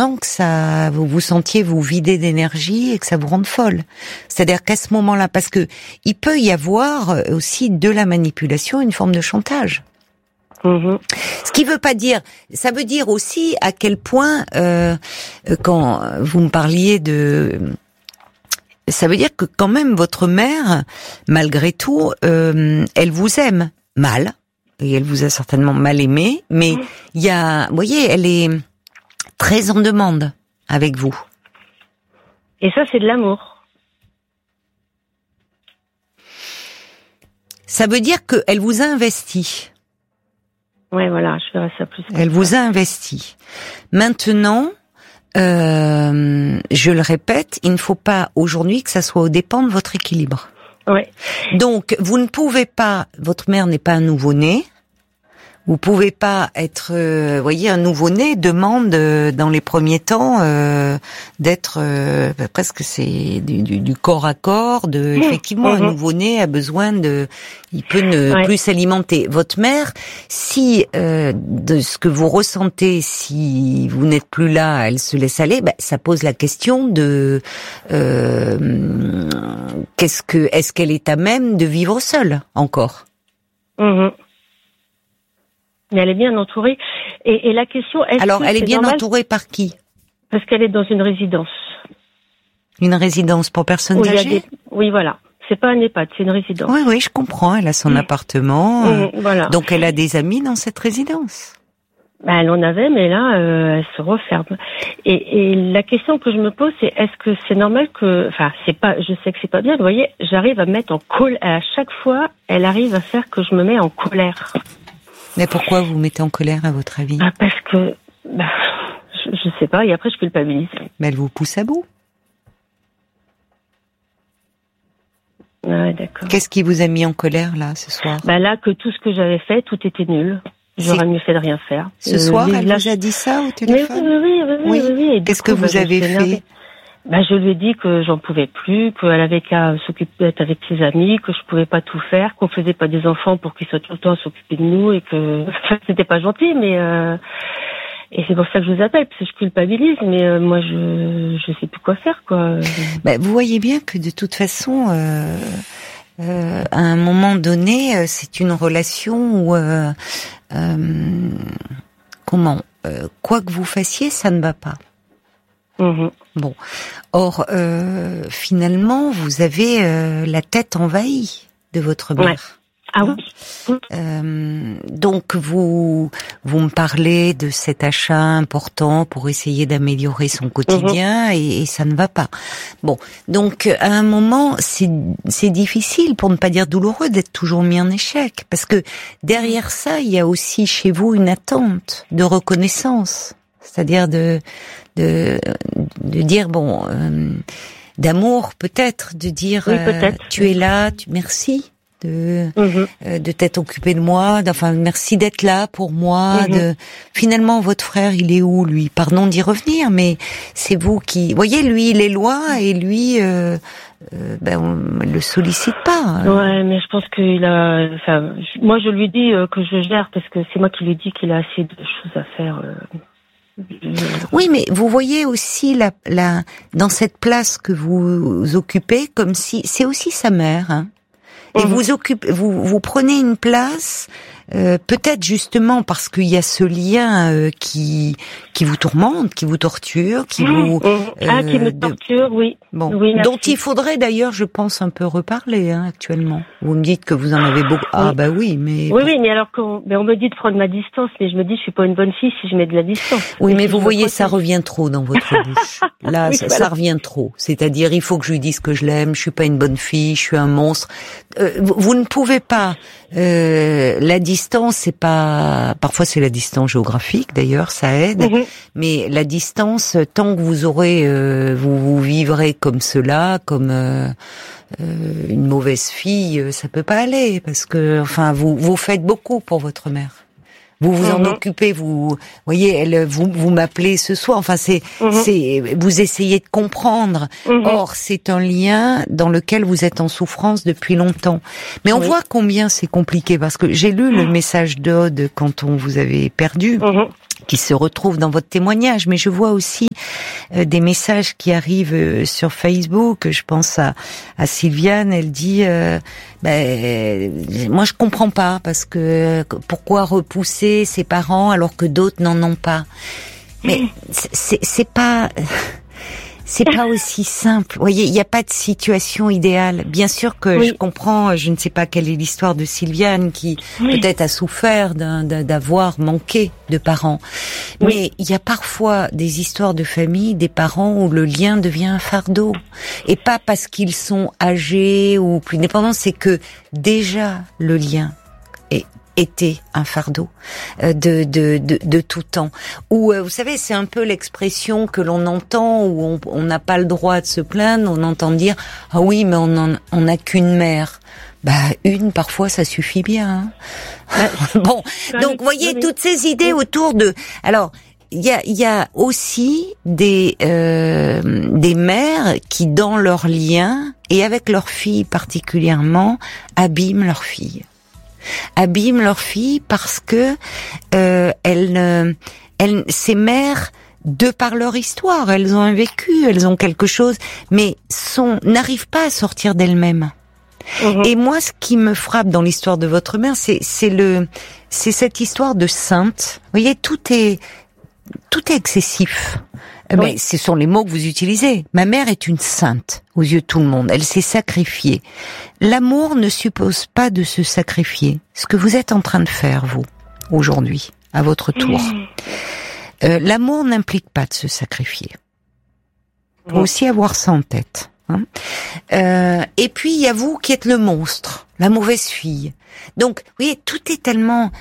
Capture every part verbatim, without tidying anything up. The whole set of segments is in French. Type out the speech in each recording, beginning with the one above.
attendant que ça, vous vous sentiez vous vider d'énergie et que ça vous rende folle. C'est-à-dire qu'à ce moment-là, parce que il peut y avoir aussi de la manipulation, une forme de chantage. Mmh. Ce qui veut pas dire, ça veut dire aussi à quel point, euh, quand vous me parliez de, ça veut dire que quand même votre mère, malgré tout, euh, elle vous aime mal, et elle vous a certainement mal aimé, mais il y a, vous voyez, elle est très en demande avec vous. Et ça, c'est de l'amour. Ça veut dire qu'elle vous a investi. Ouais, voilà, je verrais ça plus. Elle vous a investi. Maintenant, euh, je le répète, il ne faut pas aujourd'hui que ça soit aux dépens de votre équilibre. Ouais. Donc, vous ne pouvez pas, votre mère n'est pas un nouveau-né. Vous pouvez pas être, euh, voyez, un nouveau-né demande euh, dans les premiers temps euh, d'être euh, presque c'est du, du, du corps à corps. De mmh. effectivement, mmh. un nouveau-né a besoin de, il peut ne ouais. plus s'alimenter. Votre mère, si euh, de ce que vous ressentez, si vous n'êtes plus là, elle se laisse aller, ben, ça pose la question de euh, qu'est-ce que, est-ce qu'elle est à même de vivre seule encore? Mmh. Mais elle est bien entourée. Et, et la question, est-ce Alors, que elle est c'est bien normal? entourée par qui? Parce qu'elle est dans une résidence. Une résidence pour personnes oui, âgées? Des... Oui, voilà. C'est pas un EHPAD, c'est une résidence. Oui, oui, je comprends. Elle a son mmh. appartement. Mmh, voilà. Donc, elle a des amis dans cette résidence. Ben, elle en avait, mais là, euh, elle se referme. Et, et la question que je me pose, c'est est-ce que c'est normal que, enfin, c'est pas, je sais que c'est pas bien. Vous voyez, j'arrive à me mettre en colère. À chaque fois, elle arrive à faire que je me mets en colère. Mais pourquoi vous vous mettez en colère, à votre avis? Ah, parce que, bah, je, je sais pas, et après je culpabilise. Mais elle vous pousse à bout. Ouais, d'accord. Qu'est-ce qui vous a mis en colère, là, ce soir? Bah là, que tout ce que j'avais fait, tout était nul. J'aurais c'est... mieux fait de rien faire. Ce euh, soir, elle là, vous a dit ça au téléphone? Mais oui, oui, oui, oui. oui, oui. Qu'est-ce coup, que vous bah, avez fait? Bah, je lui ai dit que j'en pouvais plus, qu'elle avait qu'à s'occuper d'être avec ses amis, que je pouvais pas tout faire, qu'on faisait pas des enfants pour qu'ils soient tout le temps à s'occuper de nous et que enfin, c'était pas gentil, mais euh... et c'est pour ça que je vous appelle, parce que je culpabilise, mais euh, moi je je sais plus quoi faire, quoi. Bah, vous voyez bien que de toute façon, euh, euh, à un moment donné, euh, c'est une relation où euh, euh, comment, euh, quoi que vous fassiez, ça ne va pas. Mmh. Bon, or euh, finalement, vous avez euh, la tête envahie de votre mère. Ouais. Ah oui. Euh, donc vous vous me parlez de cet achat important pour essayer d'améliorer son quotidien mmh. et, et ça ne va pas. Bon, donc à un moment c'est c'est difficile, pour ne pas dire douloureux, d'être toujours mis en échec, parce que derrière ça il y a aussi chez vous une attente de reconnaissance, c'est-à-dire de de de dire bon euh, d'amour peut-être, de dire oui, peut-être. Euh, tu es là, tu merci. de mmh. euh, de t'être occupé de moi, enfin merci d'être là pour moi. Mmh. De finalement votre frère il est où lui? Pardon d'y revenir, mais c'est vous qui voyez, lui il est loin et lui euh, euh, ben on le sollicite pas. Hein. Ouais, mais je pense qu'il a. Enfin, moi je lui dis euh, que je gère parce que c'est moi qui lui dis qu'il a assez de choses à faire. Euh... Oui, mais vous voyez aussi la, la dans cette place que vous occupez, comme si c'est aussi sa mère. Hein. Et mmh. vous occupez, vous vous prenez une place, euh, peut-être justement parce qu'il y a ce lien euh, qui qui vous tourmente, qui vous torture, qui mmh. vous euh, ah qui me torture, de... oui. Bon, oui, dont il faudrait d'ailleurs, je pense, un peu reparler hein, actuellement. Vous me dites que vous en avez beaucoup. Ah oui. bah oui, mais oui, oui, mais alors qu'on, mais on me dit de prendre ma distance, mais je me dis je suis pas une bonne fille si je mets de la distance. Oui, mais vous voyez, ça revient trop dans votre bouche. Là, oui, ça, voilà. ça revient trop. C'est-à-dire, il faut que je lui dise que je l'aime. Je suis pas une bonne fille, je suis un monstre. Euh, vous, vous ne pouvez pas. Euh, la distance, c'est pas. Parfois, c'est la distance géographique. D'ailleurs, ça aide. Mm-hmm. Mais la distance, tant que vous aurez, euh, vous, vous vivrez comme cela, comme euh, euh, une mauvaise fille, ça peut pas aller parce que, enfin, vous vous faites beaucoup pour votre mère. Vous vous en mmh. occupez, vous voyez, elle, vous vous m'appelez ce soir. Enfin, c'est mmh. c'est vous essayez de comprendre. Mmh. Or, c'est un lien dans lequel vous êtes en souffrance depuis longtemps. Mais on oui. voit combien c'est compliqué parce que j'ai lu mmh. le message d'Aude quand on vous avait perdu. Mmh. qui se retrouvent dans votre témoignage, mais je vois aussi euh, des messages qui arrivent euh, sur Facebook. Je pense à, à Sylviane, elle dit euh, ben, moi je comprends pas parce que euh, pourquoi repousser ses parents alors que d'autres n'en ont pas. Mais c'est, c'est pas c'est pas aussi simple. Vous voyez, il n'y a pas de situation idéale. Bien sûr que oui. je comprends, je ne sais pas quelle est l'histoire de Sylviane qui oui. peut-être a souffert d'un, d'un, d'avoir manqué de parents. Oui. Mais il y a parfois des histoires de famille, des parents où le lien devient un fardeau. Et pas parce qu'ils sont âgés ou plus dépendants, c'est que déjà le lien est était un fardeau euh, de, de, de, de tout temps. Ou euh, vous savez, c'est un peu l'expression que l'on entend où on n'a pas le droit de se plaindre. On entend dire ah oui, mais on on n'a qu'une mère. Bah une parfois ça suffit bien. Hein. Bon, donc vous voyez toutes ces idées autour de. Alors il y a il y a aussi des euh, des mères qui dans leurs liens et avec leurs filles particulièrement abîment leurs filles. abîment leurs filles parce que euh, elles, elles, ces mères, de par leur histoire, elles ont un vécu, elles ont quelque chose, mais sont n'arrivent pas à sortir d'elles-mêmes. Mmh. Et moi, ce qui me frappe dans l'histoire de votre mère, c'est c'est le c'est cette histoire de sainte. Vous voyez, tout est tout est excessif. Oui. Mais ce sont les mots que vous utilisez. Ma mère est une sainte aux yeux de tout le monde. Elle s'est sacrifiée. L'amour ne suppose pas de se sacrifier. Ce que vous êtes en train de faire, vous, aujourd'hui, à votre tour. Mmh. Euh, l'amour n'implique pas de se sacrifier. Il faut mmh. aussi avoir ça en tête. Hein. Euh, et puis, il y a vous qui êtes le monstre, la mauvaise fille. Donc, vous voyez, tout est tellement...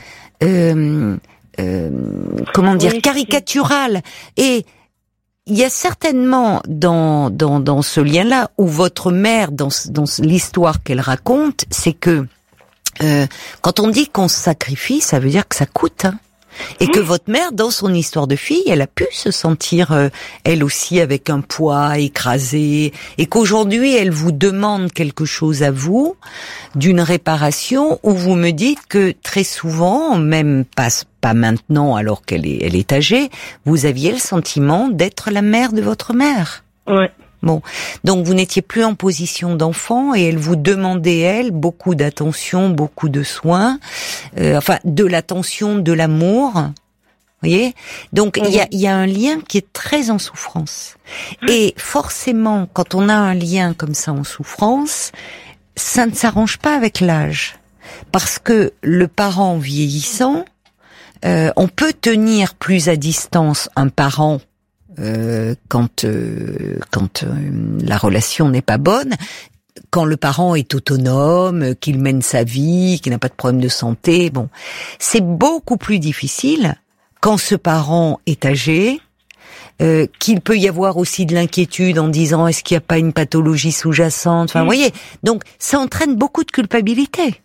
Euh, euh, comment dire, oui, caricatural. Et... il y a certainement dans dans dans ce lien-là où votre mère, dans dans l'histoire qu'elle raconte, c'est que euh, quand on dit qu'on se sacrifie, ça veut dire que ça coûte. Hein. Et mmh. que votre mère, dans son histoire de fille, elle a pu se sentir euh, elle aussi avec un poids écrasé, et qu'aujourd'hui elle vous demande quelque chose à vous, d'une réparation, où vous me dites que très souvent, même pas pas maintenant alors qu'elle est elle est âgée, vous aviez le sentiment d'être la mère de votre mère. Ouais. Bon, donc vous n'étiez plus en position d'enfant et elle vous demandait, elle, beaucoup d'attention, beaucoup de soins, euh, enfin de l'attention, de l'amour, vous voyez. Donc il mmh. y a, y a un lien qui est très en souffrance. Mmh. Et forcément, quand on a un lien comme ça en souffrance, ça ne s'arrange pas avec l'âge. Parce que le parent vieillissant, euh, on peut tenir plus à distance un parent Euh, quand euh, quand euh, la relation n'est pas bonne, quand le parent est autonome, qu'il mène sa vie, qu'il n'a pas de problème de santé, bon, c'est beaucoup plus difficile quand ce parent est âgé, euh, qu'il peut y avoir aussi de l'inquiétude en disant est-ce qu'il n'y a pas une pathologie sous-jacente, enfin, mmh. vous voyez, donc ça entraîne beaucoup de culpabilité.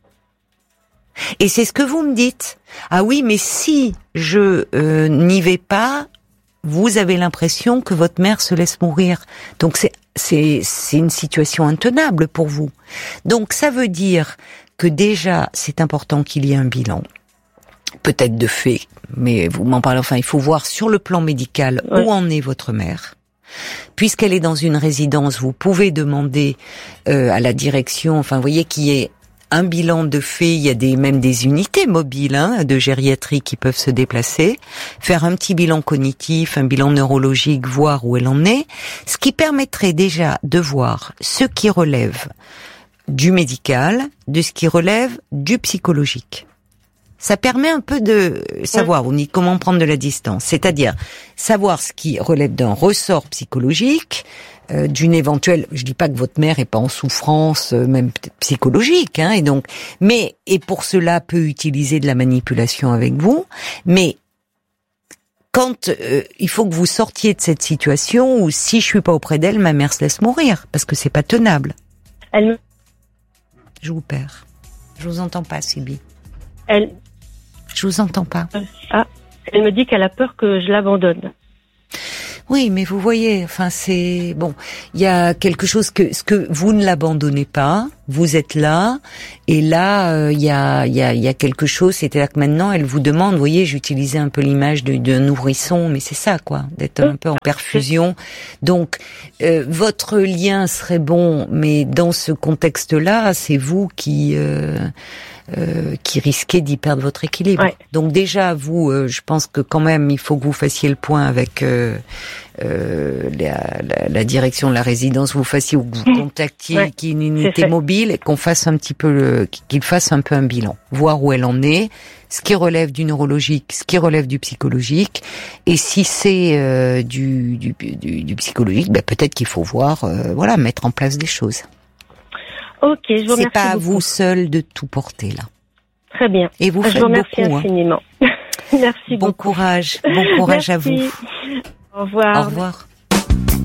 Et c'est ce que vous me dites. Ah oui, mais si je euh, n'y vais pas, vous avez l'impression que votre mère se laisse mourir. Donc c'est c'est c'est une situation intenable pour vous. Donc ça veut dire que déjà c'est important qu'il y ait un bilan, peut-être de fait, mais vous m'en parlez. Enfin, il faut voir sur le plan médical ouais. où en est votre mère. Puisqu'elle est dans une résidence, vous pouvez demander euh, à la direction, enfin, vous voyez, qu'il y ait un bilan de fait, il y a des, même des unités mobiles hein, de gériatrie qui peuvent se déplacer, faire un petit bilan cognitif, un bilan neurologique, voir où elle en est, ce qui permettrait déjà de voir ce qui relève du médical, de ce qui relève du psychologique. Ça permet un peu de savoir, on dit comment prendre de la distance, c'est-à-dire savoir ce qui relève d'un ressort psychologique, euh, d'une éventuelle, je dis pas que votre mère est pas en souffrance, euh, même peut-être psychologique, hein, et donc, mais et pour cela peut utiliser de la manipulation avec vous, mais quand euh, il faut que vous sortiez de cette situation où si je suis pas auprès d'elle, ma mère se laisse mourir parce que c'est pas tenable. Elle... Je vous perds. Je vous entends pas, Sylvie. Elle. Je vous entends pas. Ah, elle me dit qu'elle a peur que je l'abandonne. Oui, mais vous voyez, enfin c'est bon, il y a quelque chose que ce que vous ne l'abandonnez pas, Vous êtes là, et là, il euh, y a, il y a, il y a quelque chose. C'est-à-dire que maintenant, elle vous demande. Vous voyez, j'utilisais un peu l'image de, d'un nourrisson, mais c'est ça, quoi, d'être un peu en perfusion. Donc, euh, votre lien serait bon, mais dans ce contexte-là, c'est vous qui. Euh, Euh, qui risquait d'y perdre votre équilibre. Ouais. Donc déjà, vous, euh, je pense que quand même, il faut que vous fassiez le point avec euh, euh, la, la, la direction de la résidence, vous fassiez ou que vous contactiez ouais, qui est une unité mobile et qu'on fasse un petit peu le, qu'il fasse un peu un bilan, voir où elle en est, ce qui relève du neurologique, ce qui relève du psychologique, et si c'est euh, du, du, du, du psychologique, ben peut-être qu'il faut voir, euh, voilà, mettre en place des choses. Ok, je vous remercie. C'est pas à beaucoup. vous seul de tout porter là. Très bien. Et vous je faites vous remercie beaucoup, infiniment. Hein. Merci bon beaucoup. Courage, bon courage Merci. à vous. Au revoir. Au revoir.